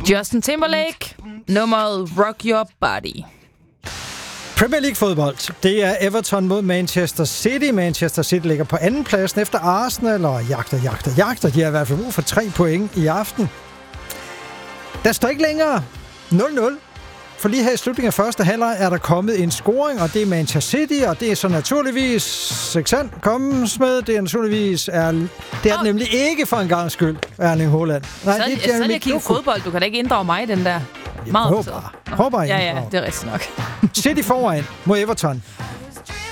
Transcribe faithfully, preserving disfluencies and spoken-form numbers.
Justin Timberlake, nummeret Rock Your Body. Premier League fodbold. Det er Everton mod Manchester City. Manchester City ligger på anden pladsen efter Arsenal og jagter, jagter, jagter. De har i hvert fald brug for tre point i aften. Der står ikke længere nul nul. For lige her i slutningen af første halvleg er der kommet en scoring, og det er Manchester City, og det er så naturligvis Sexan kommes med. Det er naturligvis er, det er oh. nemlig ikke for en gang skyld, Erling Haaland. Nej, så, det er, så er det ikke fodbold. Du kan da ikke inddrage mig i den der. Jeg Meget håber, håber jeg Ja, ja, det er rigtigt nok. City foran mod Everton.